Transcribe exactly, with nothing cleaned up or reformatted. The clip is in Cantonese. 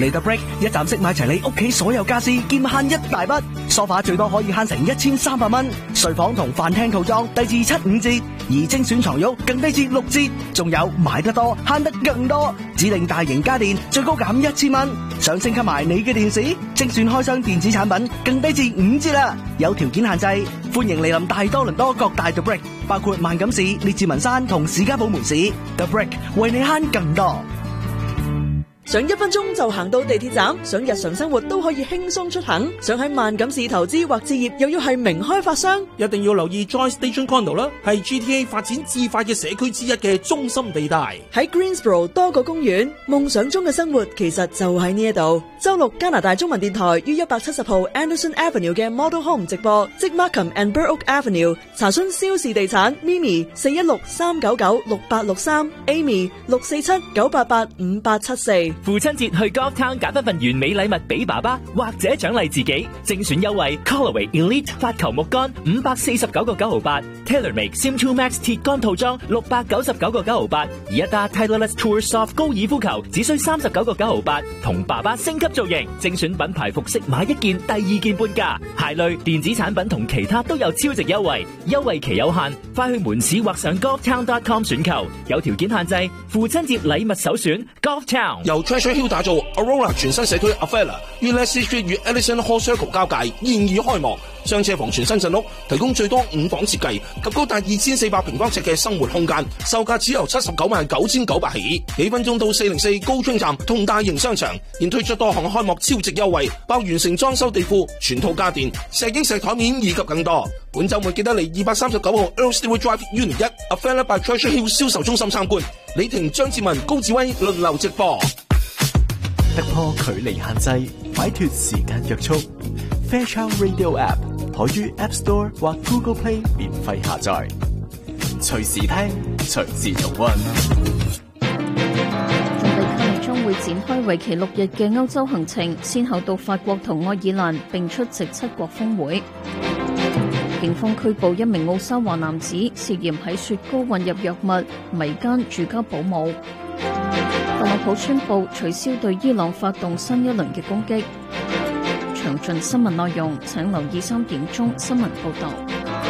嚟到 Brick 一站式買齊你屋企所有家私，兼慳一大筆。梳化最多可以慳成一千三百蚊，睡房同飯廳套裝低至七五折，而精選床褥更低至六折。仲有買得多慳得更多，指定大型家電最高減一千蚊，想升級埋你嘅電視，精選開箱電子產品更低至五折啦。有條件限制，歡迎嚟臨大多倫多各大 The Brick， 包括萬錦市、列治文山同士嘉堡門市。The Brick 為你慳更多。 想一分鐘就行到地鐵站，想日常生活都可以輕鬆出行，想喺萬錦市投資或置業，又要係名開發商， 一定要留意 Joy Station Condo 啦，係 G T A 發展至快嘅社區之一嘅中心地帶。 喺 Greensboro 多個公園，夢想中嘅生活其實就喺呢一度。周六加拿大中文電台於一百七十號 Anderson Avenue 嘅 Model Home 直播，即 Markham and Burr Oak Avenue。查詢蕭氏地產 Mimi 四一六三九九六八六三 Amy 六四七九八八五八七四。 父親節去 Golf Town 揀一份完美禮物俾爸爸，或者獎勵自己，精選優惠 Callaway Elite 發球木杆五百四十九個九毫八 ，TaylorMade Sim two Max 鐵杆套裝六百九十九個九毫八，而一打 Titleist Tour Soft 高爾夫球只需三十九個九毫八，同爸爸升級造型，精選品牌服飾買一件第二件半價，鞋類、電子產品同其他都有超值優惠，優惠期有限，快去門市或上 golf town dot com 選購，有條件限制，父親節禮物首選 Golf Town。 由 Treasure Hill打造 Aurora 全新社區 Avella 於 Leslie Street 與 Ellison Hall Circle 交界，現已開幕。雙車房全新鎮屋，提供最多五房設計及高達二千四百平方尺嘅生活空間，售價只由七十九萬九千九百起。幾分鐘到四零四高涌站同大型商場，現推出多項開幕超值優惠，包完成裝修地庫、全套家電、石英石台面以及更多。本週末記得嚟二百三十九號 Earl Stewart Drive Unit 一 Avella by Treasure Hill 銷售中心參觀。李婷、張志文、高志威輪流直播。 突破距離限制，擺脫時間約束。Fairchild Radio App 可於 App Store 或 Google Play 免費下載，隨時聽，隨時重溫。 總理卡尼將會展開為期六日嘅歐洲行程，先後到法國同愛爾蘭，並出席七國峰會。警方拘捕一名奧沙華男子，涉嫌喺雪糕混入藥物，迷姦住家保姆。特朗普宣布取消對伊朗發動新一輪嘅攻擊。詳盡新聞內容，請留意三點鐘新聞報道。